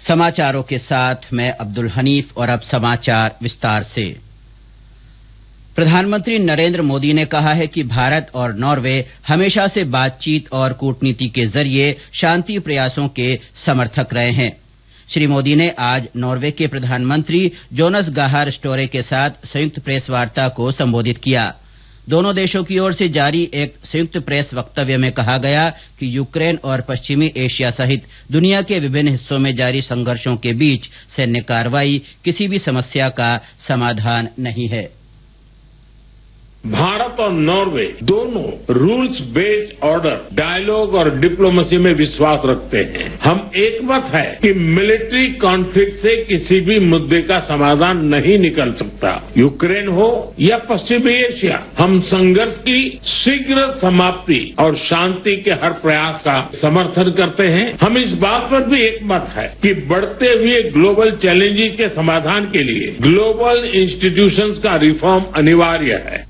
समाचारों के साथ मैं अब्दुल हनीफ और अब समाचार विस्तार से। प्रधानमंत्री नरेंद्र मोदी ने कहा है कि भारत और नॉर्वे हमेशा से बातचीत और कूटनीति के जरिए शांति प्रयासों के समर्थक रहे हैं। श्री मोदी ने आज नॉर्वे के प्रधानमंत्री जोनास गाहर स्टोरे के साथ संयुक्त प्रेस वार्ता को संबोधित किया। दोनों देशों की ओर से जारी एक संयुक्त प्रेस वक्तव्य में कहा गया कि यूक्रेन और पश्चिमी एशिया सहित दुनिया के विभिन्न हिस्सों में जारी संघर्षों के बीच सैन्य कार्रवाई किसी भी समस्या का समाधान नहीं है। भारत और नॉर्वे दोनों रूल्स बेस्ड ऑर्डर, डायलॉग और डिप्लोमेसी में विश्वास रखते हैं। हम एकमत है कि मिलिट्री कॉन्फ्लिक्ट से किसी भी मुद्दे का समाधान नहीं निकल सकता। यूक्रेन हो या पश्चिमी एशिया, हम संघर्ष की शीघ्र समाप्ति और शांति के हर प्रयास का समर्थन करते हैं। हम इस बात पर भी एकमत है कि बढ़ते हुए ग्लोबल चैलेंजेस के समाधान के लिए ग्लोबल इंस्टीट्यूशंस का रिफॉर्म अनिवार्य है।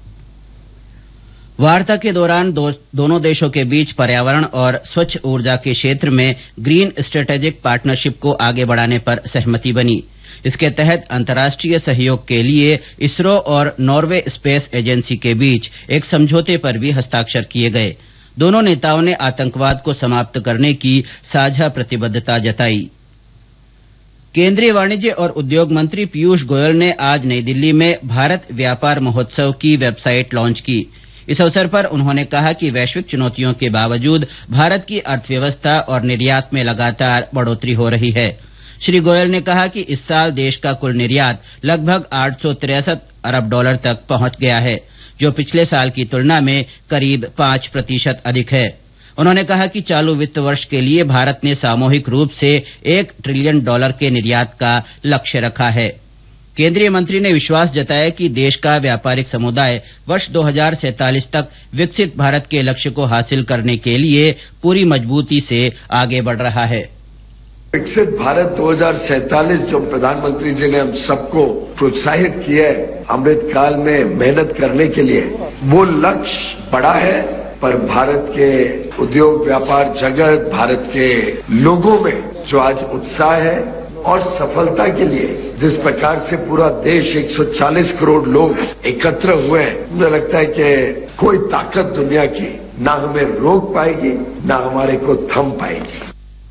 वार्ता के दौरान दोनों देशों के बीच पर्यावरण और स्वच्छ ऊर्जा के क्षेत्र में ग्रीन स्ट्रेटेजिक पार्टनरशिप को आगे बढ़ाने पर सहमति बनी। इसके तहत अंतर्राष्ट्रीय सहयोग के लिए इसरो और नॉर्वे स्पेस एजेंसी के बीच एक समझौते पर भी हस्ताक्षर किए गए। दोनों नेताओं ने आतंकवाद को समाप्त करने की साझा प्रतिबद्धता जताई। केंद्रीय वाणिज्य और उद्योग मंत्री पीयूष गोयल ने आज नई दिल्ली में भारत व्यापार महोत्सव की वेबसाइट लॉन्च की। इस अवसर पर उन्होंने कहा कि वैश्विक चुनौतियो6 के बावजूद भारत की अर्थव्यवस्था और निर्यात में लगातार बढ़ोतरी हो रही है। श्री गोयल ने कहा कि इस साल देश का कुल निर्यात लगभग $863 अरब तक पहुंच गया है, जो पिछले साल की तुलना में करीब 5% अधिक है। उन्होंने कहा कि चालू वित्त वर्ष के लिए भारत ने सामूहिक रूप से $1 ट्रिलियन के निर्यात का लक्ष्य रखा है। केंद्रीय मंत्री ने विश्वास जताया कि देश का व्यापारिक समुदाय वर्ष 2047 तक विकसित भारत के लक्ष्य को हासिल करने के लिए पूरी मजबूती से आगे बढ़ रहा है। विकसित भारत 2047 जो प्रधानमंत्री जी ने हम सबको प्रोत्साहित किया है अमृत काल में मेहनत करने के लिए, वो लक्ष्य बड़ा है, पर भारत के उद्योग व्यापार जगत, भारत के लोगों में जो आज उत्साह है और सफलता के लिए जिस प्रकार से पूरा देश 140 करोड़ लोग एकत्र हुए हैं, मुझे लगता है कि कोई ताकत दुनिया की ना हमें रोक पाएगी ना हमारे को थम पाएगी।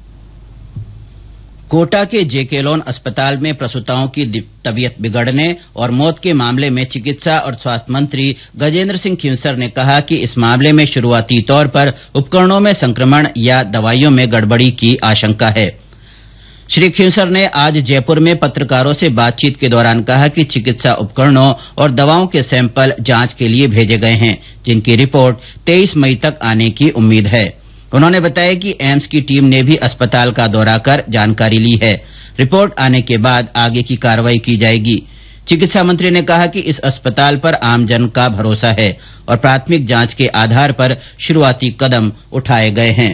कोटा के जेके लोन अस्पताल में प्रसूताओं की तबीयत बिगड़ने और मौत के मामले में चिकित्सा और स्वास्थ्य मंत्री गजेंद्र सिंह खींवसर ने कहा कि इस मामले में शुरुआती तौर पर उपकरणों में संक्रमण या दवाइयों में गड़बड़ी की आशंका है। श्री खींवसर ने आज जयपुर में पत्रकारों से बातचीत के दौरान कहा कि चिकित्सा उपकरणों और दवाओं के सैंपल जांच के लिए भेजे गए हैं, जिनकी रिपोर्ट 23 मई तक आने की उम्मीद है। उन्होंने बताया कि एम्स की टीम ने भी अस्पताल का दौरा कर जानकारी ली है। रिपोर्ट आने के बाद आगे की कार्रवाई की जाएगी। चिकित्सा मंत्री ने कहा कि इस अस्पताल पर आमजन का भरोसा है और प्राथमिक जांच के आधार पर शुरुआती कदम उठाए गए हैं।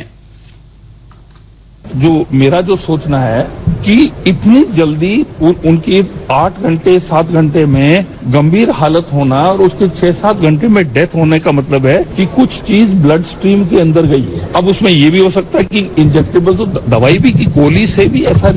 जो मेरा जो सोचना है कि इतनी जल्दी उनकी 8 घंटे 7 घंटे में गंभीर हालत होना और उसके 6-7 घंटे में डेथ होने का मतलब है कि कुछ चीज ब्लड स्ट्रीम के अंदर गई है। अब उसमें ये भी हो सकता है कि इंजेक्टेबल तो दवाई भी की गोली से भी ऐसा